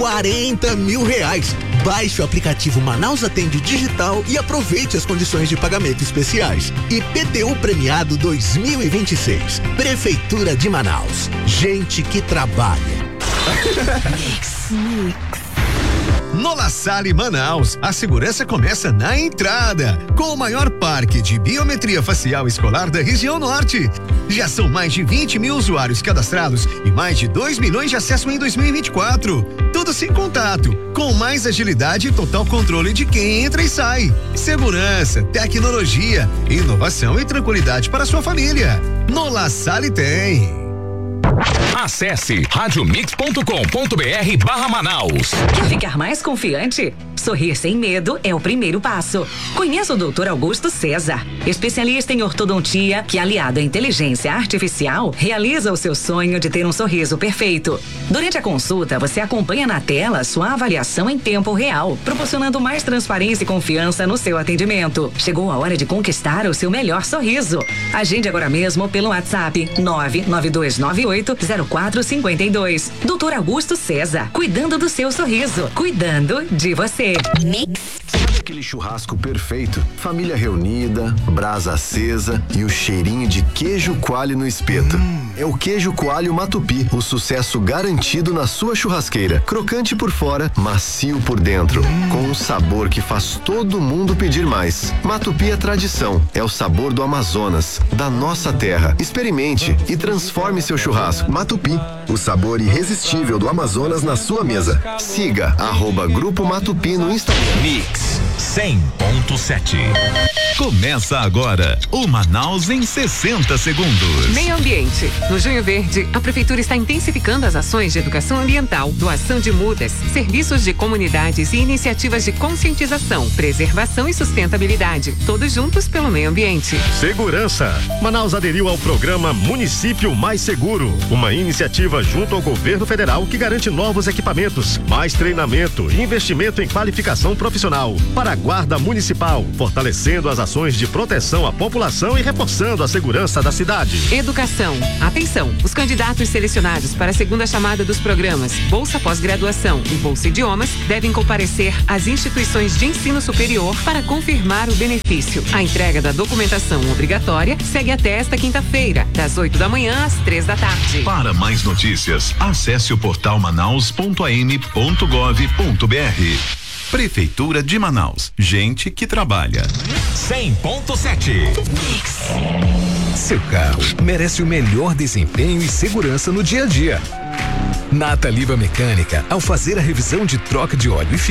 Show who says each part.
Speaker 1: R$40 mil. Baixe o aplicativo Manaus Atende Digital e aproveite as condições de pagamento especiais. IPTU Premiado 2026. Prefeitura de Manaus. Gente que trabalha.
Speaker 2: No La Salle Manaus, a segurança começa na entrada, com o maior parque de biometria facial escolar da região norte. Já são mais de 20 mil usuários cadastrados e mais de 2 milhões de acessos em 2024. Tudo sem contato, com mais agilidade e total controle de quem entra e sai. Segurança, tecnologia, inovação e tranquilidade para sua família. No La Salle tem.
Speaker 3: Acesse radiomix.com.br/Manaus.
Speaker 4: Quer ficar mais confiante? Sorrir sem medo é o primeiro passo. Conheça o Dr. Augusto César, especialista em ortodontia que, aliado à inteligência artificial, realiza o seu sonho de ter um sorriso perfeito. Durante a consulta, você acompanha na tela sua avaliação em tempo real, proporcionando mais transparência e confiança no seu atendimento. Chegou a hora de conquistar o seu melhor sorriso. Agende agora mesmo pelo WhatsApp 992980452. Dr. Augusto César, cuidando do seu sorriso, cuidando de você.
Speaker 5: Sabe aquele churrasco perfeito? Família reunida, brasa acesa e o cheirinho de queijo coalho no espeto. É o queijo coalho Matupi, o sucesso garantido na sua churrasqueira. Crocante por fora, macio por dentro, com um sabor que faz todo mundo pedir mais. Matupi é tradição, é o sabor do Amazonas, da nossa terra. Experimente e transforme seu churrasco. Matupi, o sabor irresistível do Amazonas na sua mesa. Siga @Grupo Matupi no Instagram.
Speaker 3: Mix 100.7. Começa agora o Manaus em 60 segundos.
Speaker 6: Meio ambiente. No Junho Verde, a Prefeitura está intensificando as ações de educação ambiental, doação de mudas, serviços de comunidades e iniciativas de conscientização, preservação e sustentabilidade. Todos juntos pelo meio ambiente.
Speaker 7: Segurança. Manaus aderiu ao programa Município Mais Seguro, uma iniciativa junto ao governo federal que garante novos equipamentos, mais treinamento e investimento em qualificação profissional para a Guarda Municipal, fortalecendo as ações de proteção à população e reforçando a segurança da cidade.
Speaker 6: Educação. Atenção, os candidatos selecionados para a segunda chamada dos programas Bolsa Pós-Graduação e Bolsa Idiomas devem comparecer às instituições de ensino superior para confirmar o benefício. A entrega da documentação obrigatória segue até esta quinta-feira, das 8 da manhã às 3 da tarde.
Speaker 3: Para mais notícias, acesse o portal manaus.am.gov.br. Prefeitura de Manaus. Gente que trabalha. 100.7.
Speaker 8: Seu carro merece o melhor desempenho e segurança no dia a dia. Na Ataliva Mecânica, ao fazer a revisão de troca de óleo e